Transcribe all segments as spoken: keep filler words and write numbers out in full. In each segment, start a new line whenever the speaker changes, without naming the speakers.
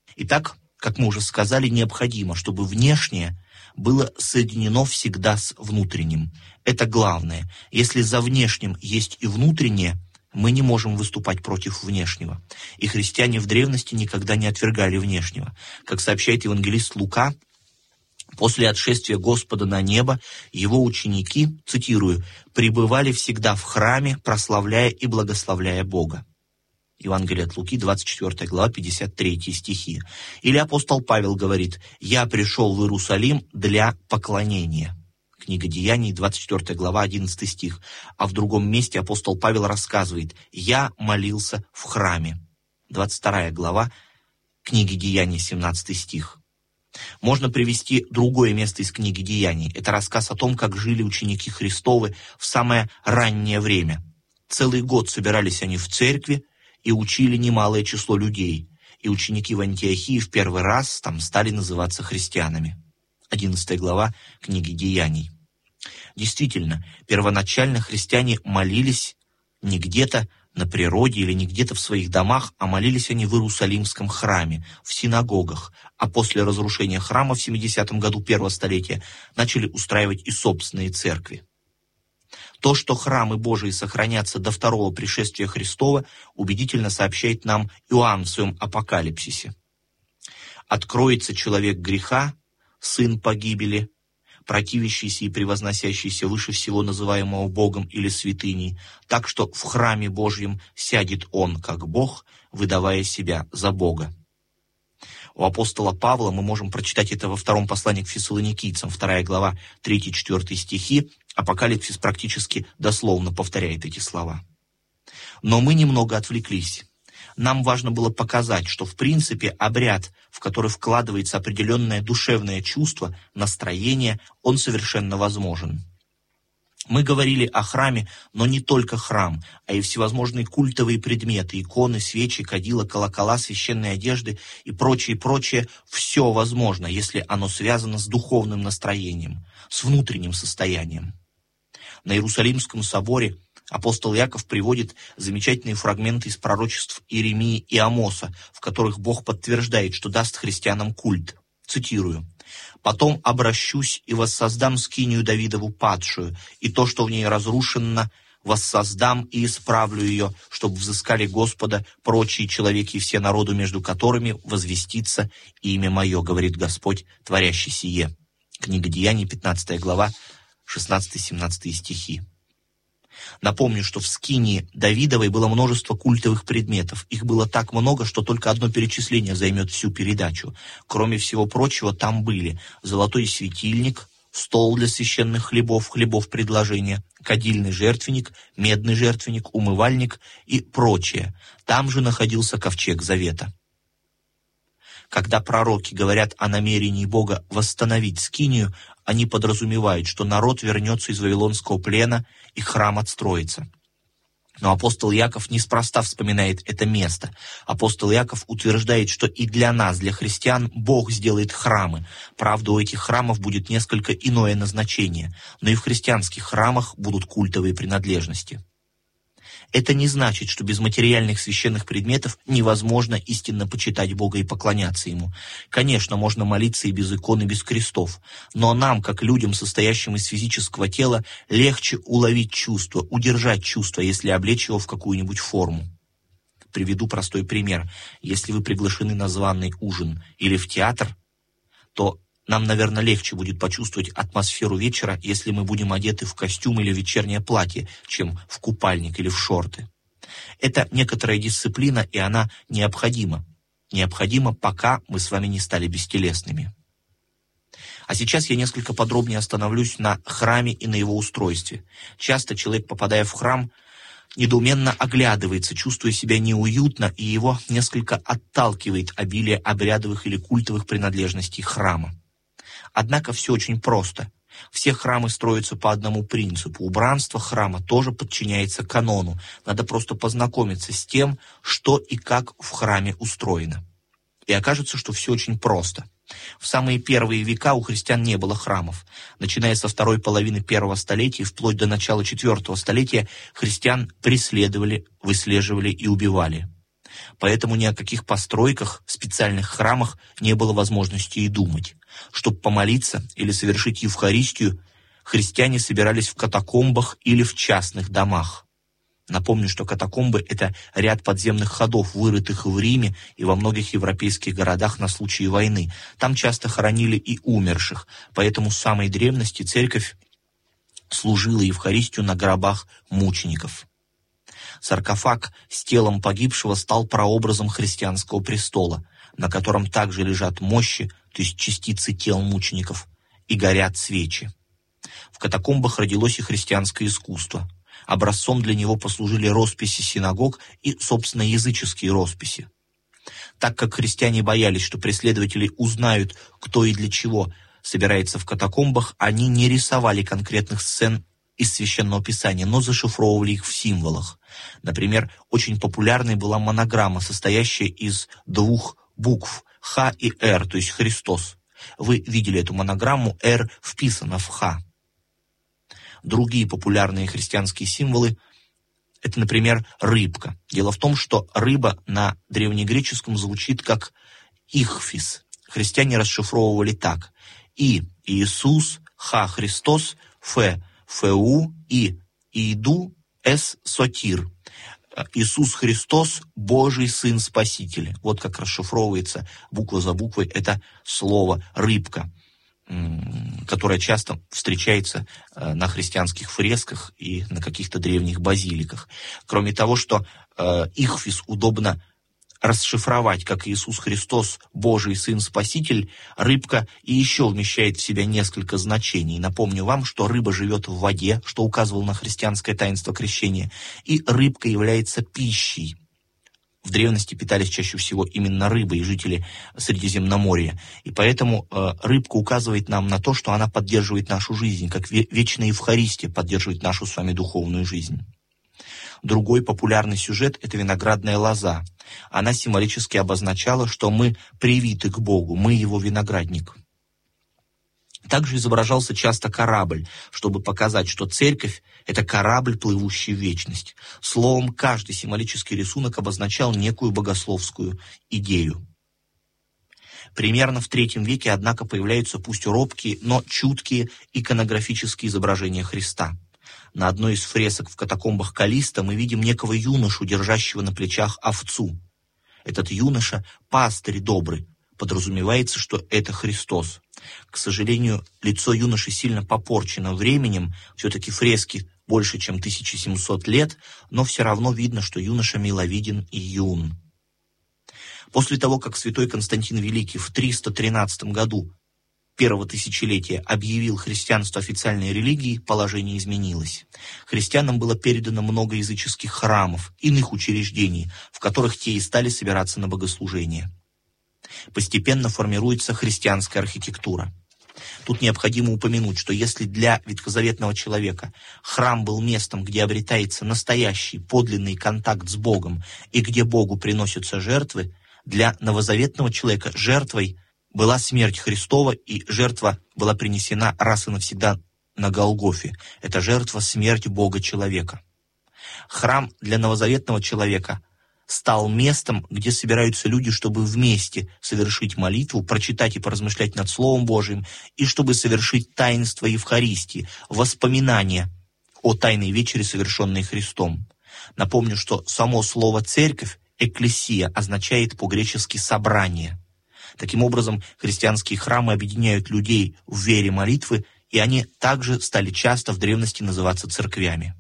Итак, как мы уже сказали, необходимо, чтобы внешнее было соединено всегда с внутренним. Это главное. Если за внешним есть и внутреннее, мы не можем выступать против внешнего. И христиане в древности никогда не отвергали внешнего. Как сообщает евангелист Лука, после отшествия Господа на небо его ученики, цитирую, «пребывали всегда в храме, прославляя и благословляя Бога». Евангелие от Луки, двадцать четвёртая глава, пятьдесят третьи стихи. Или апостол Павел говорит: «Я пришел в Иерусалим для поклонения». Книга Деяний, двадцать четвёртая глава, одиннадцатый стих. А в другом месте апостол Павел рассказывает: «Я молился в храме». двадцать вторая глава книги Деяний, семнадцатый стих. Можно привести другое место из книги Деяний. Это рассказ о том, как жили ученики Христовы в самое раннее время. Целый год собирались они в церкви и учили немалое число людей. И ученики в Антиохии в первый раз там стали называться христианами. одиннадцатая глава книги Деяний. Действительно, первоначально христиане молились не где-то на природе или не где-то в своих домах, а молились они в Иерусалимском храме, в синагогах, а после разрушения храма в семидесятом году первого столетия начали устраивать и собственные церкви. То, что храмы Божии сохранятся до второго пришествия Христова, убедительно сообщает нам Иоанн в своем Апокалипсисе. «Откроется человек греха, сын погибели, противящийся и превозносящийся выше всего называемого Богом или святыней, так что в храме Божьем сядет он, как Бог, выдавая себя за Бога». У апостола Павла мы можем прочитать это во втором послании к фессалоникийцам, вторая глава, третий-четвёртый стихи. Апокалипсис практически дословно повторяет эти слова. Но мы немного отвлеклись. Нам важно было показать, что в принципе обряд, в который вкладывается определенное душевное чувство, настроение, он совершенно возможен. Мы говорили о храме, но не только храм, а и всевозможные культовые предметы, иконы, свечи, кадила, колокола, священные одежды и прочее, прочее. Все возможно, если оно связано с духовным настроением, с внутренним состоянием. На Иерусалимском соборе апостол Иаков приводит замечательные фрагменты из пророчеств Иеремии и Амоса, в которых Бог подтверждает, что даст христианам культ. Цитирую: «Потом обращусь и воссоздам скинию Давидову падшую, и то, что в ней разрушено, воссоздам и исправлю ее, чтобы взыскали Господа прочие человеки и все народы, между которыми возвестится имя мое, говорит Господь, творящий сие». Книга Деяний, пятнадцатая глава, шестнадцатый-семнадцатый стихи. Напомню, что в скинии Давидовой было множество культовых предметов. Их было так много, что только одно перечисление займет всю передачу. Кроме всего прочего, там были золотой светильник, стол для священных хлебов, хлебов предложения, кадильный жертвенник, медный жертвенник, умывальник и прочее. Там же находился ковчег завета. Когда пророки говорят о намерении Бога восстановить скинию, они подразумевают, что народ вернется из вавилонского плена и храм отстроится. Но апостол Иаков неспроста вспоминает это место. Апостол Иаков утверждает, что и для нас, для христиан, Бог сделает храмы. Правда, у этих храмов будет несколько иное назначение, но и в христианских храмах будут культовые принадлежности. Это не значит, что без материальных священных предметов невозможно истинно почитать Бога и поклоняться Ему. Конечно, можно молиться и без икон, и без крестов. Но нам, как людям, состоящим из физического тела, легче уловить чувство, удержать чувство, если облечь его в какую-нибудь форму. Приведу простой пример. Если вы приглашены на званый ужин или в театр, то нам, наверное, легче будет почувствовать атмосферу вечера, если мы будем одеты в костюм или вечернее платье, чем в купальник или в шорты. Это некоторая дисциплина, и она необходима. Необходима, пока мы с вами не стали бестелесными. А сейчас я несколько подробнее остановлюсь на храме и на его устройстве. Часто человек, попадая в храм, недоуменно оглядывается, чувствуя себя неуютно, и его несколько отталкивает обилие обрядовых или культовых принадлежностей храма. Однако все очень просто. Все храмы строятся по одному принципу. Убранство храма тоже подчиняется канону. Надо просто познакомиться с тем, что и как в храме устроено. И окажется, что все очень просто. В самые первые века у христиан не было храмов. Начиная со второй половины первого столетия, вплоть до начала четвертого столетия, христиан преследовали, выслеживали и убивали. Поэтому ни о каких постройках, специальных храмах не было возможности и думать. Чтобы помолиться или совершить Евхаристию, христиане собирались в катакомбах или в частных домах. Напомню, что катакомбы — это ряд подземных ходов, вырытых в Риме и во многих европейских городах на случай войны. Там часто хоронили и умерших, поэтому с самой древности церковь служила Евхаристию на гробах мучеников. Саркофаг с телом погибшего стал прообразом христианского престола, на котором также лежат мощи, то есть частицы тел мучеников, и горят свечи. В катакомбах родилось и христианское искусство. Образцом для него послужили росписи синагог и, собственно, языческие росписи. Так как христиане боялись, что преследователи узнают, кто и для чего собирается в катакомбах, они не рисовали конкретных сцен из Священного Писания, но зашифровывали их в символах. Например, очень популярной была монограмма, состоящая из двух букв «Х» и «Р», то есть «Христос». Вы видели эту монограмму, «Р» вписано в «Х». Другие популярные христианские символы — это, например, рыбка. Дело в том, что рыба на древнегреческом звучит как «ихфис». Христиане расшифровывали так: «И» — Иисус, «Х» — Христос, «Ф» — Фу, «И» — Иду, «С» — Сотир. Иисус Христос, Божий Сын Спаситель. Вот как расшифровывается буква за буквой это слово «рыбка», которая часто встречается на христианских фресках и на каких-то древних базиликах. Кроме того, что э, ихфис удобно расшифровать как Иисус Христос, Божий Сын Спаситель, рыбка и еще вмещает в себя несколько значений. Напомню вам, что рыба живет в воде, что указывало на христианское таинство крещения, и рыбка является пищей. В древности питались чаще всего именно рыбой жители Средиземноморья. И поэтому э, рыбка указывает нам на то, что она поддерживает нашу жизнь, как ве- вечная Евхаристия поддерживает нашу с вами духовную жизнь. Другой популярный сюжет — это виноградная лоза. Она символически обозначала, что мы привиты к Богу, мы Его виноградник. Также изображался часто корабль, чтобы показать, что церковь — это корабль, плывущий в вечность. Словом, каждый символический рисунок обозначал некую богословскую идею. Примерно в третьем веке, однако, появляются пусть робкие, но чуткие иконографические изображения Христа. На одной из фресок в катакомбах Каллиста мы видим некого юношу, держащего на плечах овцу. Этот юноша — пастырь добрый. Подразумевается, что это Христос. К сожалению, лицо юноши сильно попорчено временем, все-таки фрески больше, чем тысяча семьсот лет, но все равно видно, что юноша миловиден и юн. После того, как святой Константин Великий в триста тринадцатом году первого тысячелетия объявил христианство официальной религией, положение изменилось. Христианам было передано много языческих храмов, иных учреждений, в которых те и стали собираться на богослужение. Постепенно формируется христианская архитектура. Тут необходимо упомянуть, что если для ветхозаветного человека храм был местом, где обретается настоящий, подлинный контакт с Богом и где Богу приносятся жертвы, для новозаветного человека жертвой была смерть Христова, и жертва была принесена раз и навсегда на Голгофе. Это жертва — смерть Бога-человека. Храм для новозаветного человека стал местом, где собираются люди, чтобы вместе совершить молитву, прочитать и поразмышлять над Словом Божиим, и чтобы совершить таинство Евхаристии, воспоминания о Тайной вечере, совершенной Христом. Напомню, что само слово «церковь», «экклесия», означает по-гречески «собрание». Таким образом, христианские храмы объединяют людей в вере молитвы, и они также стали часто в древности называться церквями.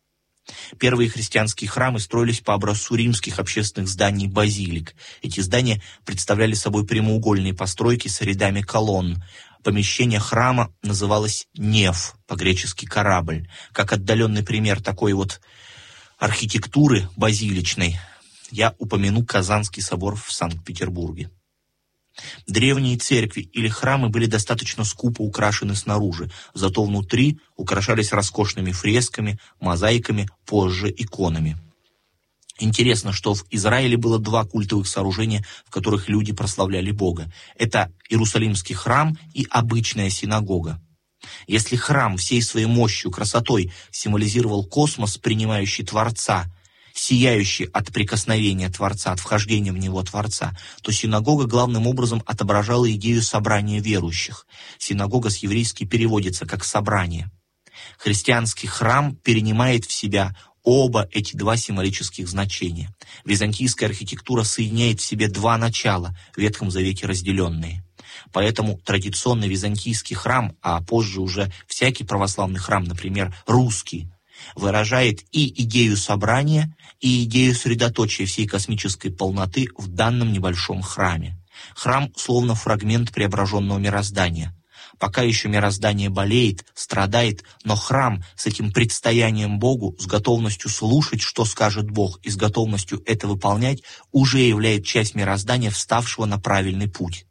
Первые христианские храмы строились по образцу римских общественных зданий базилик. Эти здания представляли собой прямоугольные постройки с рядами колонн. Помещение храма называлось неф, по-гречески корабль. Как отдаленный пример такой вот архитектуры базиличной я упомяну Казанский собор в Санкт-Петербурге. Древние церкви или храмы были достаточно скупо украшены снаружи, зато внутри украшались роскошными фресками, мозаиками, позже иконами. Интересно, что в Израиле было два культовых сооружения, в которых люди прославляли Бога. Это Иерусалимский храм и обычная синагога. Если храм всей своей мощью, красотой символизировал космос, принимающий Творца, сияющий от прикосновения Творца, от вхождения в него Творца, то синагога главным образом отображала идею собрания верующих. Синагога с еврейски переводится как «собрание». Христианский храм перенимает в себя оба эти два символических значения. Византийская архитектура соединяет в себе два начала, в Ветхом Завете разделенные. Поэтому традиционный византийский храм, а позже уже всякий православный храм, например, русский, выражает и идею собрания, и идею средоточия всей космической полноты в данном небольшом храме. Храм словно фрагмент преображенного мироздания. Пока еще мироздание болеет, страдает, но храм с этим предстоянием Богу, с готовностью слушать, что скажет Бог, и с готовностью это выполнять, уже является часть мироздания, вставшего на правильный путь.